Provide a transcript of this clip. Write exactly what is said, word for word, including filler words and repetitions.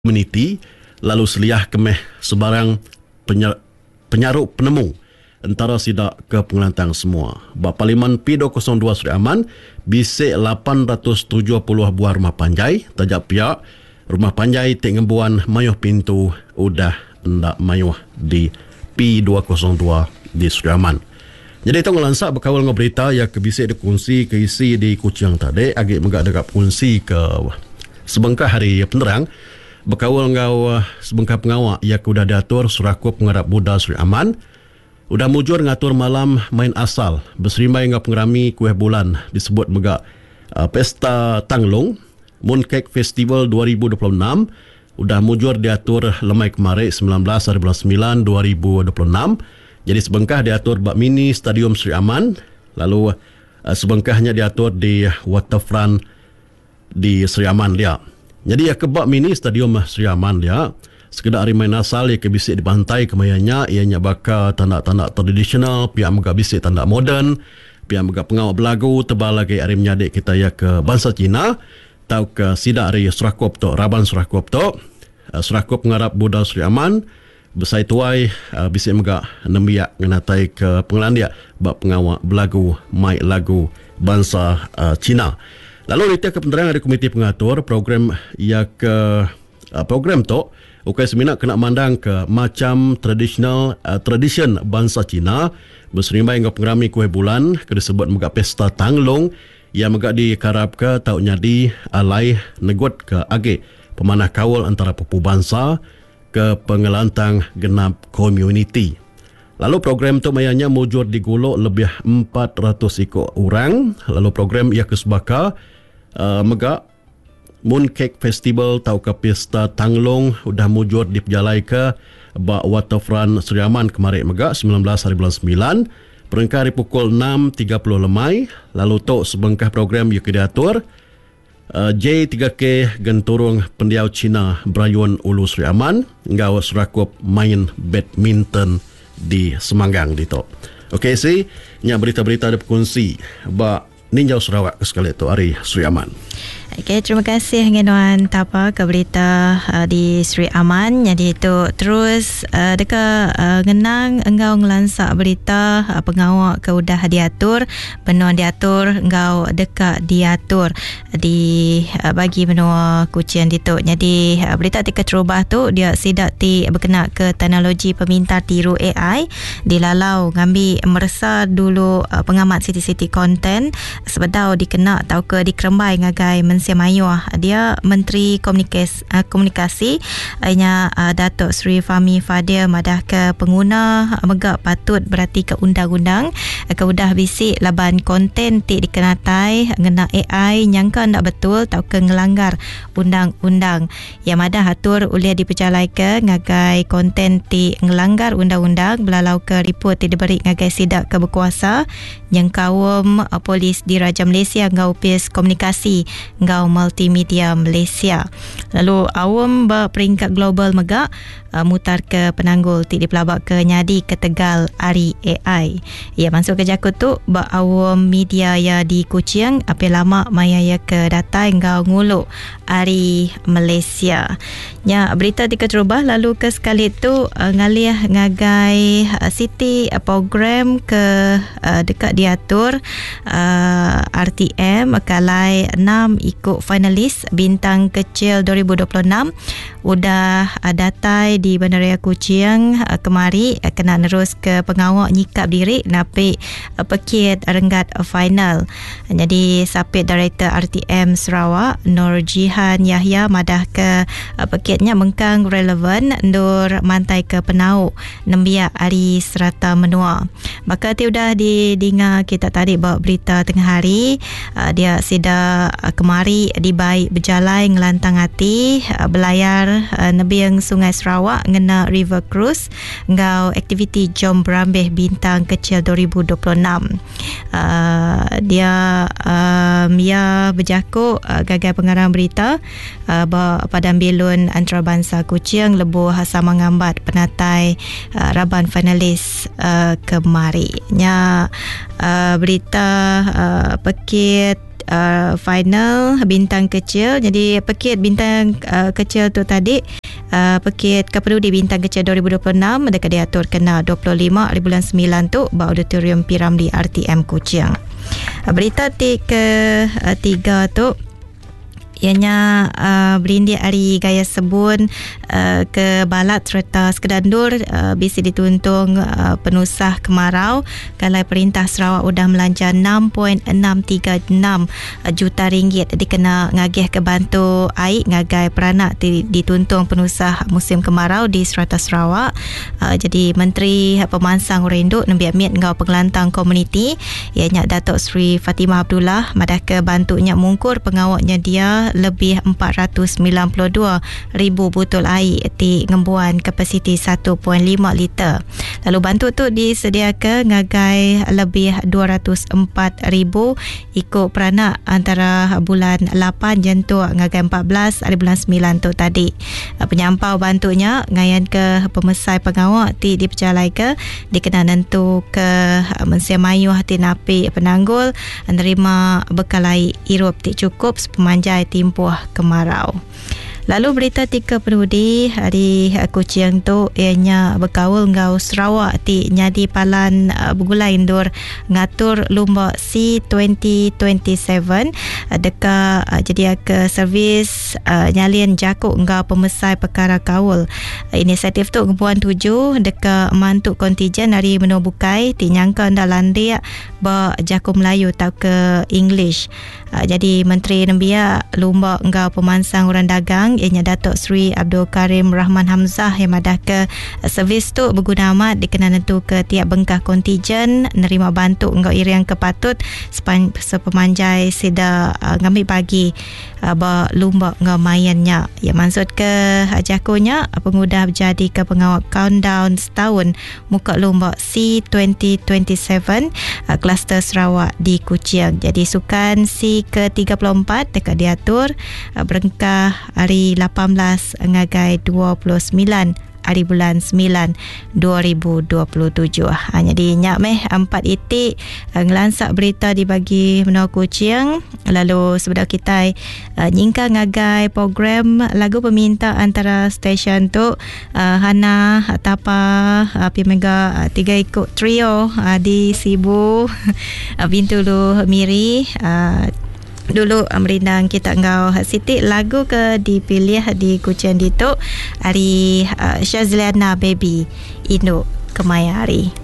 komuniti lalu seliah kemeh sebarang penyer, penyaruk penemu antara sidak ke pengelantang semua. Bak Parlimen P dua kosong dua Seri Aman bisik lapan ratus tujuh puluh buah rumah panjai tajak pihak rumah panjai tik ngembuan mayuh pintu udah ndak mayuh di P dua kosong dua di Seri Aman. Jadi itu ngelansak berkawal dengan berita yang kebisik dikongsi ke isi di Kuching tadi agak megak dekat kongsi ke sebengkah hari penerang berkawal ngau sebengkah pengawak yang sudah diatur Surakup Pengarap Buddha Seri Aman sudah mujur ngatur malam main asal berserimai ngau pengerami kuih bulan disebut megak uh, Pesta Tanglong Mooncake Festival dua ribu dua puluh enam sudah mujur diatur lemai kemarin sembilan belas hari bulan sembilan dua ribu dua puluh enam. Jadi sebengkah diatur bak mini Stadium Seri Aman, lalu uh, sebengkahnya diatur di waterfront di Seri Aman dia. Jadi ya kebak mini Stadium Seri Aman dia sekedar hari main asal ya kebisik di pantai kemayanya ianya bakal tanda-tanda tradisional, pihak megak bisik tanda moden, pihak megak pengawal belagu tebal lagi hari menyadik kita ya ke bangsa Cina tau ke sidak hari Surakup tu, Raban Surakup tu, uh, Surakup Pengarap Buddha Seri Aman besai tuai uh, bisik megak nembiak ngenatai ke pengelan dia bak pengawak belagu mai lagu bangsa uh, Cina. Lalu rita ke penerangan dari komiti pengatur program ya ke uh, program tu ukai seminak kena mandang ke macam tradisional uh, tradition bangsa Cina berserimbai dengan pengerami kuih bulan ke disebut megak Pesta Tanglong yang megak dikarap ke tau nyadi alai negut ke age pemanah kawal antara pupu bangsa ke pengelantang genap komuniti. Lalu program tu mayanya mujur diguluk lebih empat ratus ikut orang. Lalu program ia kesebaka uh, megak Mooncake Festival tau ke Pesta Tanglong udah mujur diperjalai ke bak waterfront Seri Aman kemarin megak sembilan belas hari bulan sembilan perengkah hari pukul enam tiga puluh lemai. Lalu tu sebengkah program ia diatur Uh, J tiga K genturung pendiau Cina Berayun Ulu Seri Aman ngau Surakup main badminton di Semanggang dito. Okey si nya berita-berita ada berkongsi ba Ninjau Sarawak sekali tu hari Seri Aman. Okey, terima kasih Ngenuan Tapa ke berita uh, di Seri Aman. Jadi itu terus uh, dekat uh, ngenang engkau ngelansak berita uh, pengawak ke udah diatur, benua diatur engkau dekat diatur di uh, bagi benua Kuching itu. Jadi uh, berita tika terubah tu dia sidak ti berkenaan ke teknologi pemintar tiru A I dilalau ngambil meresa dulu uh, pengamat siti-siti konten sebedau dikena atau ke dikerembai ngagai Mensia Mayuah. Dia Menteri Komunikasi, uh, komunikasi ianya uh, Datuk Seri Fahmi Fadil madah ke pengguna uh, megak patut berarti ke undang-undang uh, ke udah bisik laban konten ti dikenatai ngena A I nyangka ndak betul tau ke ngelanggar undang-undang. Ya madah atur uliah diperjalai ke ngagai konten ti ngelanggar undang-undang belalau ke report ti diberi ngagai sidak ke berkuasa yang kawum uh, polis di Raja Malaysia ngau pis komunikasi ngau multimedia Malaysia. Lalu awam ba peringkat global megak uh, mutar ke penanggul ti dipelabak ke nyadi ke Tegal Ari A I. Ya masuk ke jakut tu ba awam media ya di Kuching apa lama maya ya ke data ngau ngulu Ari Malaysia. Ya berita tika terubah lalu ke sekali tu uh, ngalih ngagai uh, city uh, program ke uh, dekat diatur uh, R T M kalai enam ikut finalis bintang kecil dua ribu dua puluh enam udah uh, datai di Bandaraya Kuching uh, kemari uh, kena nerus ke pengawak nyikap diri napi uh, pekit renggat uh, final. Jadi sapit Director R T M Sarawak Nur Jihan Yahya madah ke uh, pekitnya mengkang relevan ndur mantai ke penau nembiak hari serata menua. Maka ti udah di dinga kita tadi bawa berita tengah hari uh, dia sida uh, kemari di baik berjalan ngelantang hati uh, belayar uh, nebiang Sungai Sarawak ngena River Cruise ngau aktiviti Jom Berambih Bintang Kecil dua ribu dua puluh enam. Uh, dia um, ya berjakuk uh, gagal pengarang berita uh, bahawa Padang Bilun Antarabangsa Kuching lebuh sama ngambat penatai uh, Raban finalis uh, kemari. Nya uh, berita uh, pekit uh, final bintang kecil. Jadi pekit bintang uh, kecil tu tadi, uh, pekit Keperudi bintang kecil dua ribu dua puluh enam dekat diatur kena dua puluh lima hari bulan sembilan tu ba Auditorium P. Ramlee R T M Kuching. Uh, berita ti ke uh, tiga tu ianya uh, berindik hari Gaya Sebun uh, ke Balat serta Sekedandur uh, bisi dituntung uh, penusah kemarau kalau Perintah Sarawak udah melanja enam perpuluhan enam tiga enam juta ringgit dikena ngagih ke bantu air ngagai peranak di, dituntung penusah musim kemarau di Serata Sarawak. Uh, jadi Menteri Pemansang Urinduk Nembiak Mit ngau pengelantang komuniti ianya Datuk Seri Fatimah Abdullah madah ke bantunya mungkur pengawaknya dia lebih empat ratus sembilan puluh dua ribu botol air di ngembuan kapasiti satu perpuluhan lima liter. Lalu bantu tu disediakan ngagai lebih dua ratus empat ribu ikut peranak antara bulan lapan jentuk ngagai empat belas hari bulan sembilan tu tadi. Penyampau bantunya ngayan ke pemesai pengawak ti dipercalai ke dikena nentu ke Mensia Mayuh ti napi penanggul menerima bekal air irup ti cukup sepemanjai timpuh kemarau. Lalu berita tiga Perudi hari Kuching tu ianya berkaul ngau Sarawak ti nyadi palan uh, begulai indur ngatur lomba C dua ribu dua puluh tujuh uh, deka uh, jadi ke servis uh, nyalin jakuk ngau pemesai perkara kaul. Uh, inisiatif tu ngebuan tujuh deka mantuk kontijen hari menobukai ti nyangka ndalan dia ba jakuk Melayu tau ke English. Uh, jadi Menteri Nembia lomba ngau pemansang orang dagang ianya Datuk Seri Abdul Karim Rahman Hamzah yang madah ke servis tu berguna amat dikena nentu ke tiap bengkah kontijen nerima bantu engkau iriang kepatut sepan, sepemanjai sida uh, ngambil bagi uh, ba lumba engkau mayannya yang maksud ke uh, jakonya uh, pengudah berjadi ke pengawal countdown setahun muka lumba C dua ribu dua puluh tujuh uh, kluster Sarawak di Kuching. Jadi sukan C ke tiga puluh empat dekat diatur uh, berengkah hari lapan belas ngagai dua puluh sembilan hari bulan sembilan dua ribu dua puluh tujuh. Hanya di nyak meh empat itik uh, ngelansak berita dibagi menua Kuching. Lalu sebedah kita uh, nyingka ngagai program lagu peminta antara stesen tu uh, Hana Tapa uh, Pi Mega uh, tiga ikut trio uh, di Sibu uh, Bintulu Miri uh, dulu merindang kita ngau Siti lagu ke dipilih di Kuching ditu hari uh, Syazliana Baby Indo Kemayari.